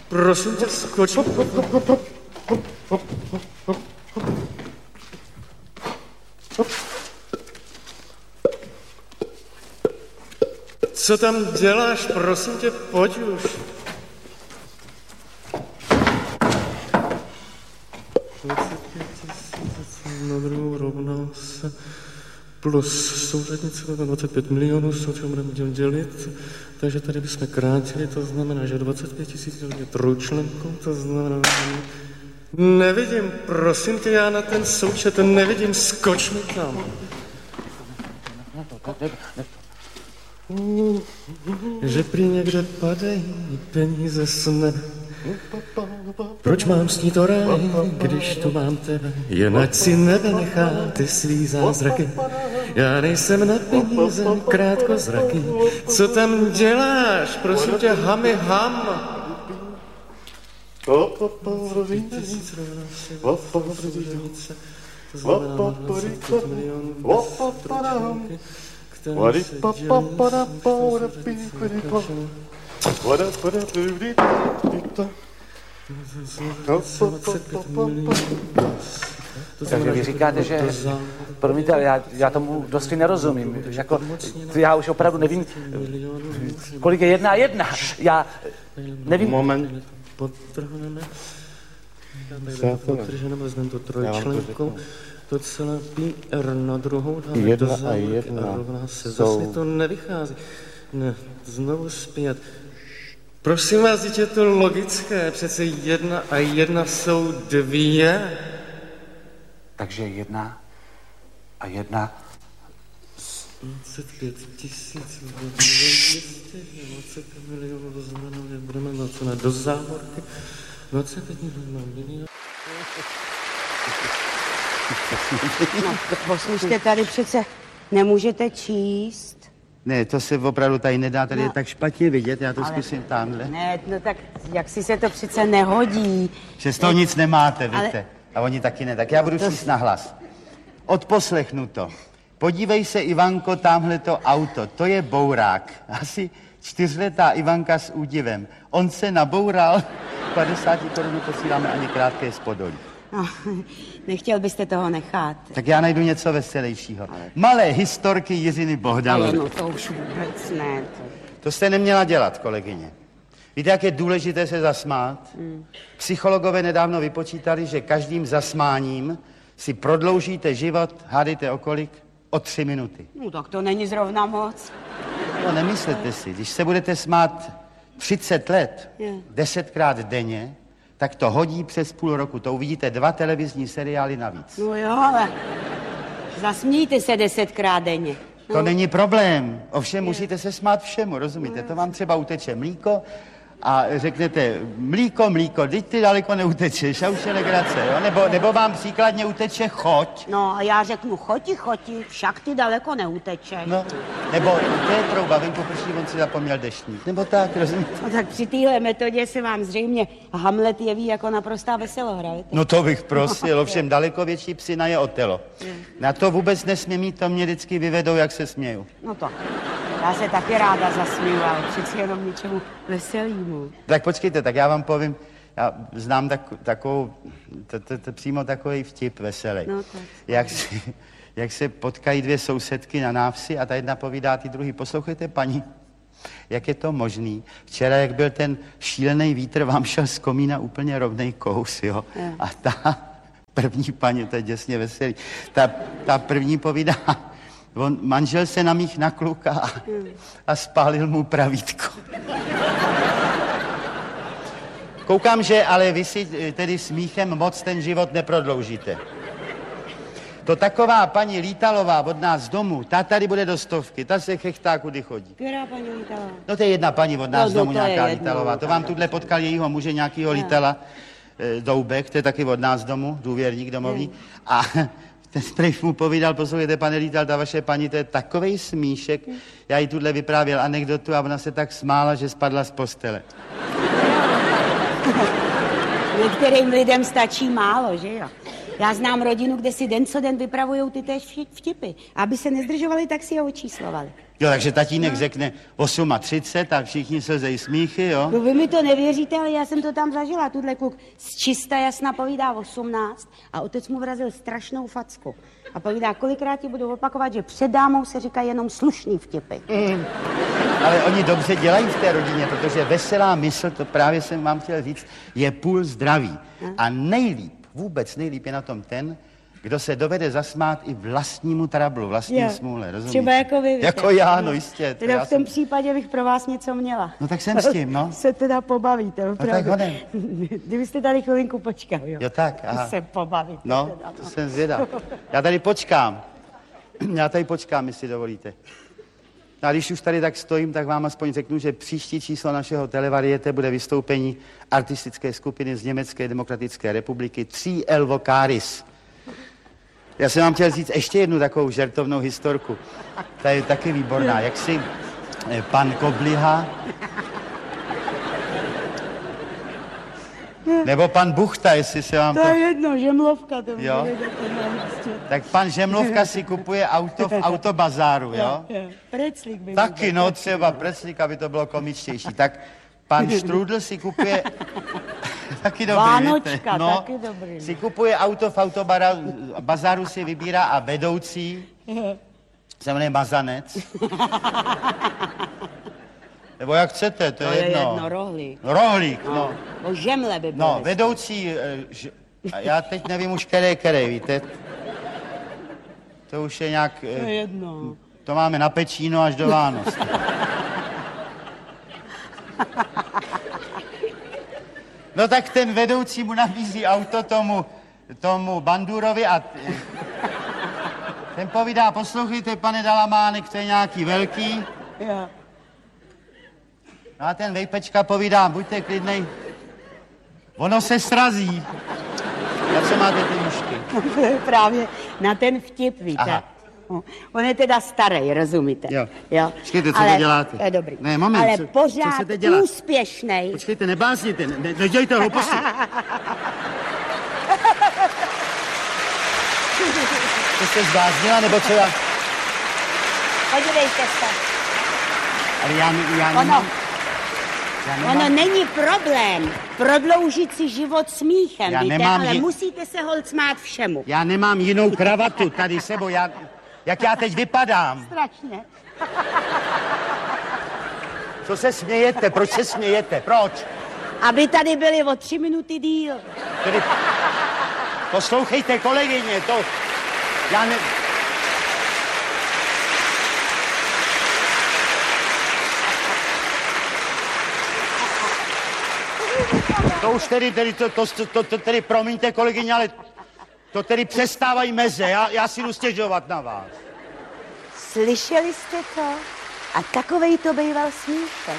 Prosím tě, skoč. Co tam děláš? Prosím tě, pojď už. Na druhou rovná se plus souřadnice 25 milionů, s čím budeme dělit. Takže tady bychom krátili, to znamená, že 25 000 je trojčlenkou, to znamená... Nevidím, prosím tě, já na ten součet nevidím, skoč mi tam. Že prý někde padají peníze z nebe. Proč mám snít o ráji, když tu mám tebe? Jen ať si nebe nechá ty svý zázraky. Já nejsem na peníze krátkozraký. Co tam děláš? Prosím tě, hami ham. Takže vy říkáte, že... Promiňte, ale já tomu dosti nerozumím. Jako, já už opravdu nevím, kolik je 1 a 1. Já nevím... Moment. Podtrhneme. Podtrženeme, vezmeme to trojčlenkou. To celé PR na druhou dáme 1 do a závorky 1 a rovná se. Zase mi to nevychází. Ne, znovu zpět. Prosím vás, dítě, je to logické. Přece 1 a 1 jsou 2. Takže 1 a 1... 25 200, 20 milionů, to znamená, že budeme nacené do závorky. 25 milionů. No, poslyšte, tady přece nemůžete číst. Ne, to se opravdu tady nedá, tady je tak špatně vidět, já to zkusím tamhle. Ne, no tak jak si se to přece nehodí. Že z toho nic nemáte, víte. A oni taky ne, tak já budu číst nahlas. Odposlechnu to. Podívej se, Ivanko, tamhle to auto, to je bourák. Asi 4letá Ivanka s údivem. On se naboural, 50 korun posíláme ani krátké spodolí. No, nechtěl byste toho nechat. Tak já najdu něco veselějšího. Malé historky Jiřiny Bohdalové. Ale no to už vůbec ne. To jste neměla dělat, kolegyně. Víte, jak je důležité se zasmát? Psychologové nedávno vypočítali, že každým zasmáním si prodloužíte život, hádejte o kolik? O 3 minuty. No tak to není zrovna moc. No nemyslete si, když se budete smát 30 let, 10krát denně, tak to hodí přes půl roku. To uvidíte 2 televizní seriály navíc. No jo, ale zasmějte se 10krát denně. No. To není problém. Ovšem musíte se smát všemu, rozumíte? To vám třeba uteče mlíko a řeknete mlíko, teď ty daleko neutečeš a už je legrace, jo? Nebo vám příkladně uteče choť. No a já řeknu choti, však ty daleko neutečeš. No, nebo to je trouba, venku prší, on si zapomněl deštník. Nebo tak, rozumíte? No tak při téhle metodě se vám zřejmě Hamlet jeví jako naprostá veselohra, víte? No to bych prosil, ovšem daleko větší psina je Otelo. Na to vůbec nesmím mít, to mě vždycky vyvedou, jak se směju. No to, já se taky ráda zasměju, ale přeci jenom něčemu veselýmu. Tak počkejte, tak já vám povím, já znám takovou, přímo takový vtip veselý. No tak. Jak se potkají 2 sousedky na návsi a ta jedna povídá ty druhý, poslouchejte paní, jak je to možný? Včera, jak byl ten šílený vítr, vám šel z komína úplně rovnej kous, jo? A ta první paní, to je děsně veselý, ta první povídá, manžel se na mých na kluka a spálil mu pravítko. Koukám, že ale vy si tedy smíchem moc ten život neprodloužíte. To taková paní Lítalová od nás z domu, ta tady bude do 100, ta se chechtá, kudy chodí. Která paní Lítalová? No to je jedna paní od nás z domu, nějaká jedno, Lítalová. To vám tuhle potkal jejího muže, nějakýho Lítala, Doubek, to je taky od nás z domu, důvěrník domovní. A ten Sprejf mu povídal, poslouchejte, pane Lítal, ta vaše paní, to je takovej smíšek. Já jí tuhle vyprávěl anekdotu a ona se tak smála, že spadla z postele. Některým lidem stačí málo, že jo? Já znám rodinu, kde si den co den vypravujou ty též vtipy. Aby se nezdržovali, tak si je očíslovali. Jo, takže tatínek řekne 38 a všichni se zejí smíchy, jo? No vy mi to nevěříte, ale já jsem to tam zažila. Tudle kluk z čista jasna povídá 18 a otec mu vrazil strašnou facku. A povídá, kolikrát ti budu opakovat, že před dámou se říká jenom slušný vtipy. Ale oni dobře dělají v té rodině, protože veselá mysl, to právě jsem vám chtěl říct, je půl zdraví. A nejlíp, vůbec nejlíp je na tom ten, kdo se dovede zasmát i vlastnímu trablu, vlastní smůle, rozumíš? Třeba jako vy. Jako já, no jistě. Teda v tom případě bych pro vás něco měla. No tak jsem s tím, no. Se teda pobavíte, opravdu. No tak hodem. Kdybyste tady chvilinku počkal, jo. Jo tak, aha. Se pobavíte. No, teda, to jsem zvědav. Já tady počkám, jestli dovolíte. A když už tady tak stojím, tak vám aspoň řeknu, že příští číslo našeho televariete bude vystoupení artistické skupiny z Německé demokratické republiky 3L Vocaris. Já jsem vám chtěl říct ještě jednu takovou žertovnou historku. Ta je taky výborná. Jak si pan Kobliha nebo pan Buchta, jestli se vám to... To je jedno, Žemlovka to jo? Tak pan Žemlovka si kupuje auto v autobazáru, jo? Preclík by taky, no třeba preclík, aby to bylo komičtější. Tak pan Štrůdl si kupuje... taky dobrý, Vánočka, no, taky dobrý. Si kupuje auto v autobazáru, si vybírá a vedoucí se jmenuje Mazanec. Nebo jak chcete, to je jedno. Rohlík. Rohlík, no. O žemle by bylo. No, vedoucí, já teď nevím už který, víte. To už je nějak... To je jedno. To máme na Pečíno až do Vánoc. No tak ten vedoucí mu nabízí auto tomu Bandurovi a ten povídá, poslouchejte, pane Dalamánek, to je nějaký velký. Jo. No a ten vejpečka povídá, buďte klidnej, ono se srazí. Na co máte ty mušky? Právě na ten vtip, víte. Aha. On je teda starý, rozumíte? Jo. Počkejte, co to děláte? Ale dobrý. Ne, moment, ale co pořád chcete dělat? Úspěšnej. Počkejte, nebásněte, nedělejte hlouposti. Ty jste zbláznila, nebo co já? Podívejte se. Ale já nemám... Ono není problém prodloužit si život smíchem, víte, ale musíte se holt smát všemu. Já nemám jinou kravatu tady sebou, jak já teď vypadám. Strašně. Co se smějete? Proč se smějete? Proč? Aby tady byli o 3 minuty díl. Tedy... Poslouchejte, kolegyně, to... Já ne... To už tedy, promiňte, kolegyně, ale to tedy přestávají meze. Já si jdu stěžovat na vás. Slyšeli jste to? A takovej to býval smíšek.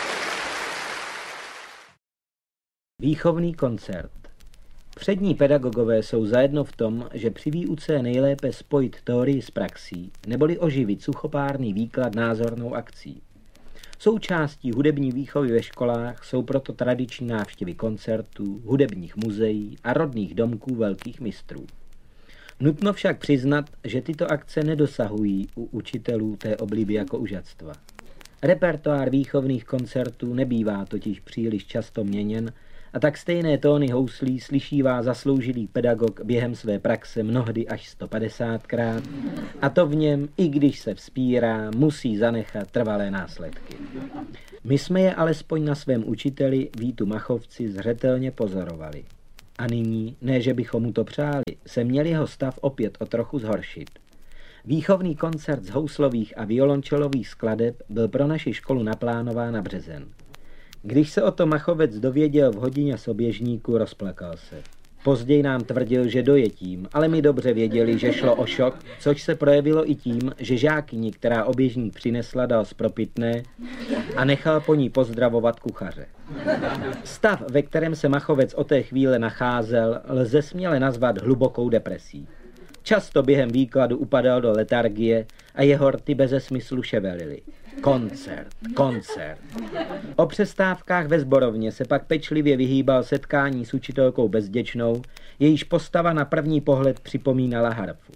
Výchovný koncert. Přední pedagogové jsou zajedno v tom, že při výuce je nejlépe spojit teorii s praxí, neboli oživit suchopárný výklad názornou akcí. Součástí hudební výchovy ve školách jsou proto tradiční návštěvy koncertů, hudebních muzeí a rodných domků velkých mistrů. Nutno však přiznat, že tyto akce nedosahují u učitelů té obliby jako užatstva. Repertoár výchovných koncertů nebývá totiž příliš často měněn a tak stejné tóny houslí slyšívá zasloužilý pedagog během své praxe mnohdy až 150krát a to v něm, i když se vzpírá, musí zanechat trvalé následky. My jsme je alespoň na svém učiteli Vítu Machovci zřetelně pozorovali. A nyní, ne že bychom mu to přáli, se měl jeho stav opět o trochu zhoršit. Výchovný koncert z houslových a violončelových skladeb byl pro naši školu naplánován na březen. Když se o to Machovec dověděl v hodině soběžníku, rozplakal se. Později nám tvrdil, že dojetím, ale my dobře věděli, že šlo o šok, což se projevilo i tím, že žákyni, která oběžník přinesla, dal zpropitné a nechal po ní pozdravovat kuchaře. Stav, ve kterém se Machovec o té chvíle nacházel, lze směle nazvat hlubokou depresí. Často během výkladu upadal do letargie a jeho rty beze smyslu ševelily. Koncert, koncert. O přestávkách ve sborovně se pak pečlivě vyhýbal setkání s učitelkou bezděčnou, jejíž postava na první pohled připomínala harfu.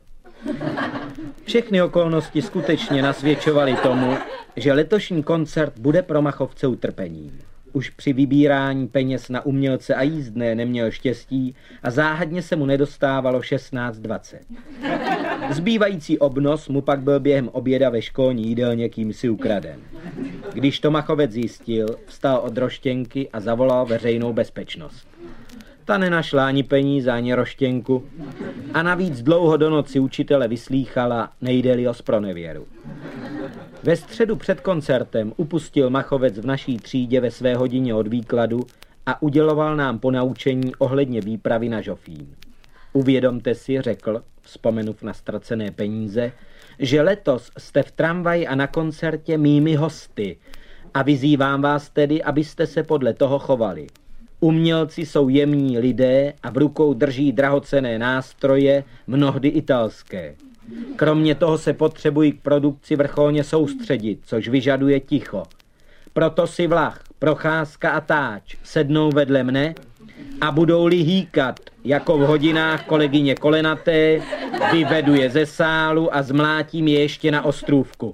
Všechny okolnosti skutečně nasvědčovaly tomu, že letošní koncert bude pro Machovce utrpením. Už při vybírání peněz na umělce a jízdné neměl štěstí a záhadně se mu nedostávalo 16,20. Zbývající obnos mu pak byl během oběda ve školní jídelně kýmsi ukraden. Když to Machovec zjistil, vstal od roštěnky a zavolal veřejnou bezpečnost. Ta nenašla ani peníze, ani roštěnku a navíc dlouho do noci učitele vyslýchala, nejde-li o zpronevěru. Ve středu před koncertem upustil Machovec v naší třídě ve své hodině od výkladu a uděloval nám ponaučení ohledně výpravy na Žofín. Uvědomte si, řekl, vzpomenув na ztracené peníze, že letos jste v tramvaji a na koncertě mými hosty a vyzývám vás tedy, abyste se podle toho chovali. Umělci jsou jemní lidé a v rukou drží drahocenné nástroje, mnohdy italské. Kromě toho se potřebují k produkci vrcholně soustředit, což vyžaduje ticho. Proto si Vlach, Procházka a Táč sednou vedle mne a budou-li hýkat, jako v hodinách kolegyně Kolenaté, vyvedu je ze sálu a zmlátím je ještě na ostrůvku.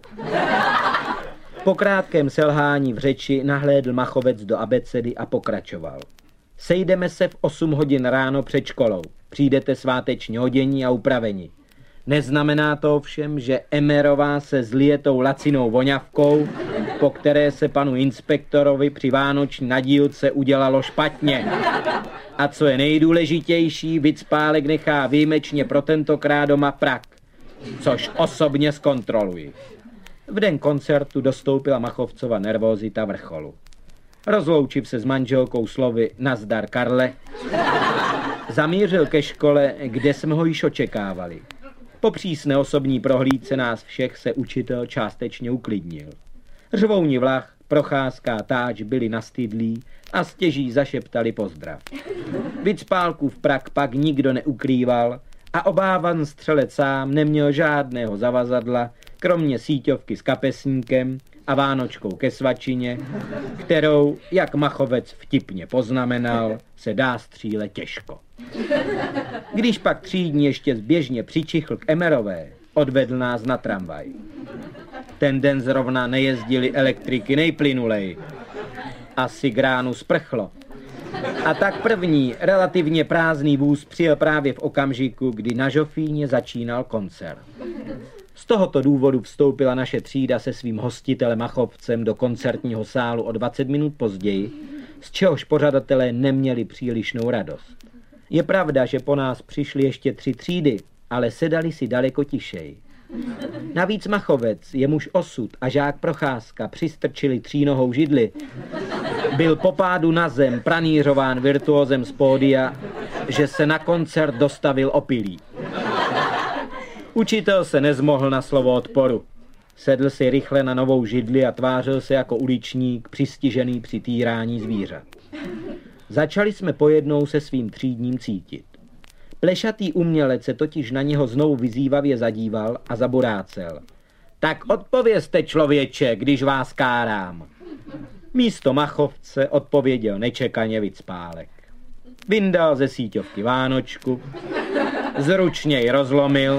Po krátkém selhání v řeči nahlédl Machovec do abecedy a pokračoval. Sejdeme se v 8 hodin ráno před školou. Přijdete svátečně odění a upraveni. Neznamená to ovšem, že Emerová se zlije tou lacinou voňavkou, po které se panu inspektorovi při vánoční nadílce udělalo špatně. A co je nejdůležitější, Vicpálek nechá výjimečně pro tentokrát doma prak, což osobně zkontroluji. V den koncertu dostoupila Machovcova nervózita vrcholu. Rozloučiv se s manželkou slovy nazdar Karle, zamířil ke škole, kde jsme ho již očekávali. Po přísné osobní prohlídce nás všech se učitel částečně uklidnil. Řvouni Vlach, Procházka a Táč byli nastydlí a stěží zašeptali pozdrav. Vicpálkův prak pak nikdo neukrýval a obávan střelec sám neměl žádného zavazadla, kromě síťovky s kapesníkem a vánočkou ke svačině, kterou, jak Machovec vtipně poznamenal, se dá střílet těžko. Když pak třídní ještě zběžně přičichl k Emerové, odvedl nás na tramvaj. Ten den zrovna nejezdili elektriky nejplynulej. Asi k ránu sprchlo. A tak první, relativně prázdný vůz přijel právě v okamžiku, kdy na Žofíně začínal koncert. Z tohoto důvodu vstoupila naše třída se svým hostitelem Machovcem do koncertního sálu o 20 minut později, z čehož pořadatelé neměli přílišnou radost. Je pravda, že po nás přišly ještě 3 třídy, ale sedali si daleko tišej. Navíc Machovec, jemuž osud a žák Procházka přistrčili 3nohou židli, byl po pádu na zem pranířován virtuózem z pódia, že se na koncert dostavil opilý. Učitel se nezmohl na slovo odporu. Sedl si rychle na novou židli a tvářil se jako uličník přistižený při týrání zvířat. Začali jsme pojednou se svým třídním cítit. Plešatý umělec se totiž na něho znovu vyzývavě zadíval a zaborácel. Tak odpovězte, člověče, když vás kárám. Místo Machovce odpověděl nečekaně Vicpálek. Vyndal ze síťovky vánočku, zručně ji rozlomil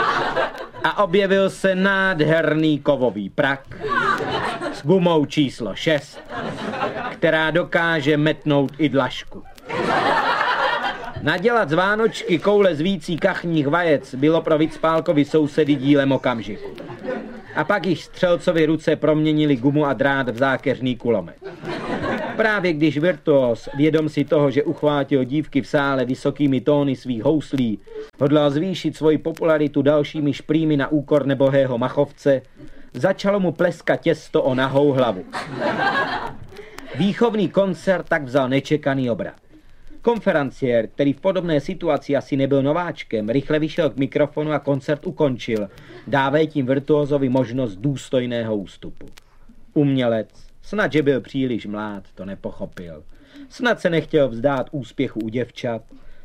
a objevil se nádherný kovový prak s gumou číslo 6, která dokáže metnout i dlažku. Nadělat z vánočky koule z vící kachních vajec bylo pro Vicpálkovi sousedy dílem okamžiku. A pak již střelcovi ruce proměnili gumu a drát v zákeřný kulomet. Právě když virtuóz, vědom si toho, že uchvátil dívky v sále vysokými tóny svých houslí, hodlal zvýšit svoji popularitu dalšími šprýmy na úkor nebohého Machovce, začalo mu pleskat těsto o nahou hlavu. Výchovný koncert tak vzal nečekaný obrat. Konferenciér, který v podobné situaci asi nebyl nováčkem, rychle vyšel k mikrofonu a koncert ukončil, dávají tím virtuózovi možnost důstojného ústupu. Umělec, snad že byl příliš mlád, to nepochopil. Snad se nechtěl vzdát úspěchu u děvčat,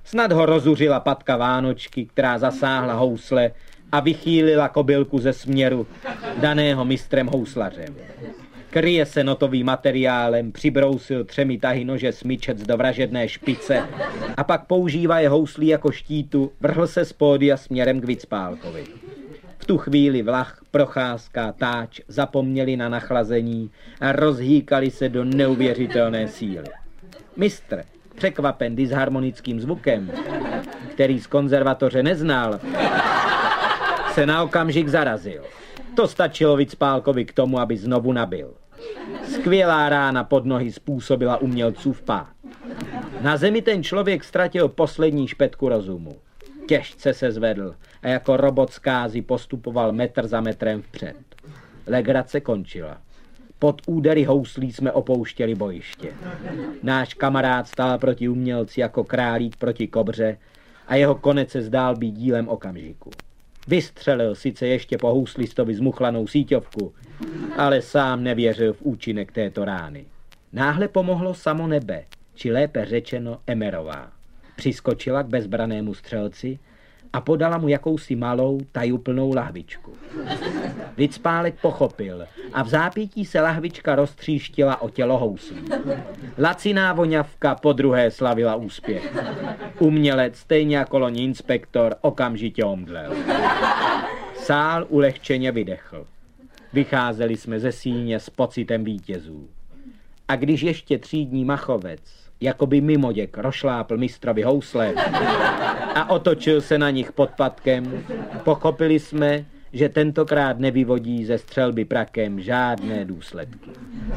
Snad ho rozuřila patka Vánočky, která zasáhla housle a vychýlila kobylku ze směru daného mistrem houslařem. Kryje se notovým materiálem, přibrousil 3 tahy nože smyčec do vražedné špice a pak používaje houslí jako štítu, vrhl se z pódia směrem k Vicpálkovi. V tu chvíli Vlach, Procházka, Táč zapomněli na nachlazení a rozhýkali se do neuvěřitelné síly. Mistr, překvapen disharmonickým zvukem, který z konzervatoře neznal, se na okamžik zarazil. To stačilo Vicpálkovi k tomu, aby znovu nabil. Skvělá rána pod nohy způsobila umělcův pád. Na zemi ten člověk ztratil poslední špetku rozumu. Těžce se zvedl a jako robot zkázy postupoval metr za metrem vpřed. Legrace končila. Pod údery houslí jsme opouštěli bojiště. Náš kamarád stál proti umělci jako králík proti kobře a jeho konec se zdál být dílem okamžiku. Vystřelil sice ještě po houslistovi zmuchlanou síťovku, ale sám nevěřil v účinek této rány. Náhle pomohlo samo nebe, či lépe řečeno Emerová. Přiskočila k bezbranému střelci a podala mu jakousi malou, tajuplnou lahvičku. Vicpálek pochopil a v zápětí se lahvička roztříštila o tělo houslí. Laciná voňavka podruhé slavila úspěch. Umělec, stejně jako loni inspektor, okamžitě omdlel. Sál ulehčeně vydechl. Vycházeli jsme ze síně s pocitem vítězů. A když ještě třídní machovec, jakoby mimoděk, rošlápl mistrovi housle a otočil se na nich podpatkem, pochopili jsme, že tentokrát nevyvodí ze střelby prakem žádné důsledky.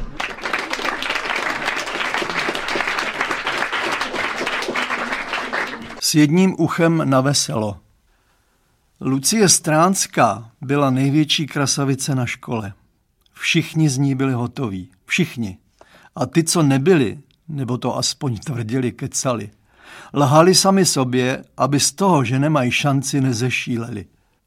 S jedním uchem na veselo. Lucie Stránská byla největší krasavice na škole. Všichni z ní byli hotoví. Všichni. A ty, co nebyli, nebo to aspoň tvrdili, kecali, lhali sami sobě, aby z toho, že nemají šanci, nezešíleli.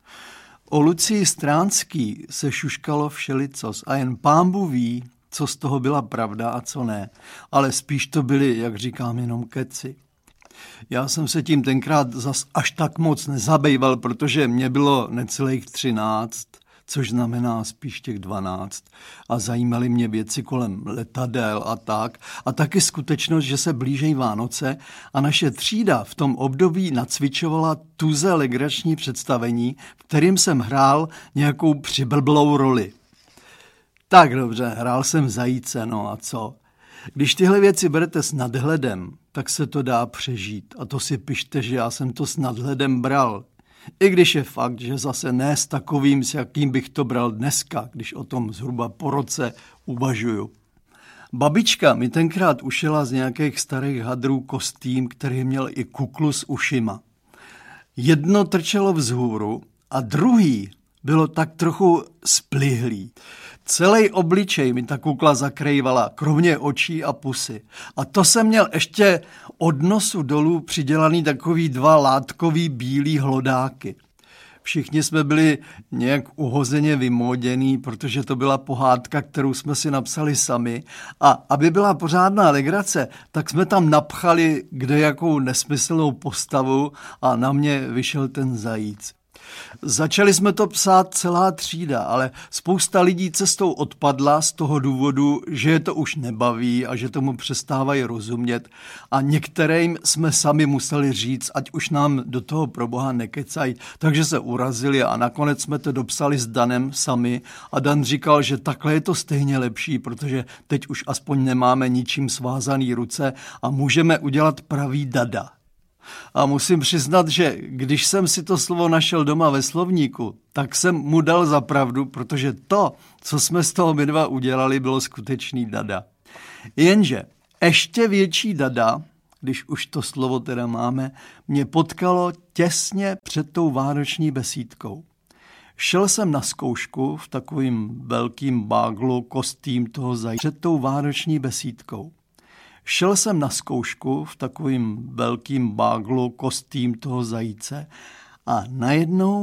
O Lucii Stránský se šuškalo všelicos a jen pánbůh ví, co z toho byla pravda a co ne, ale spíš to byly, jak říkám, jenom keci. Já jsem se tím tenkrát zas až tak moc nezabýval, protože mě bylo necelých 13, což znamená spíš těch 12. A zajímaly mě věci kolem letadel a tak. A taky skutečnost, že se blížejí Vánoce a naše třída v tom období nacvičovala tuze legrační představení, v kterým jsem hrál nějakou přiblblou roli. Tak dobře, hrál jsem zajíce, no a co? Když tyhle věci berete s nadhledem, tak se to dá přežít. A to si pište, že já jsem to s nadhledem bral. I když je fakt, že zase ne s takovým, s jakým bych to bral dneska, když o tom zhruba po roce uvažuju. Babička mi tenkrát ušila z nějakých starých hadrů kostým, který měl i kuklu s ušima. Jedno trčelo vzhůru a druhý bylo tak trochu splihlý. Celý obličej mi ta kukla zakrývala, kromě očí a pusy. A to jsem měl ještě od nosu dolů přidělaný takový 2 látkový bílý hlodáky. Všichni jsme byli nějak uhozeně vymóděný, protože to byla pohádka, kterou jsme si napsali sami. A aby byla pořádná legrace, tak jsme tam napchali kdejakou nesmyslnou postavu a na mě vyšel ten zajíc. Začali jsme to psát celá třída, ale spousta lidí cestou odpadla z toho důvodu, že je to už nebaví a že tomu přestávají rozumět a některým jsme sami museli říct, ať už nám do toho proboha nekecají, takže se urazili a nakonec jsme to dopsali s Danem sami a Dan říkal, že takhle je to stejně lepší, protože teď už aspoň nemáme ničím svázaný ruce a můžeme udělat pravý dada. A musím přiznat, že když jsem si to slovo našel doma ve slovníku, tak jsem mu dal za pravdu, protože to, co jsme z toho my dva udělali, bylo skutečný dada. Jenže ještě větší dada, když už to slovo teda máme, mě potkalo těsně před tou vánoční besídkou. Šel jsem na zkoušku v takovým velkým báglu kostým toho zajíce před tou vánoční besídkou. Šel jsem na zkoušku v takovým velkým báglu kostým toho zajíce a najednou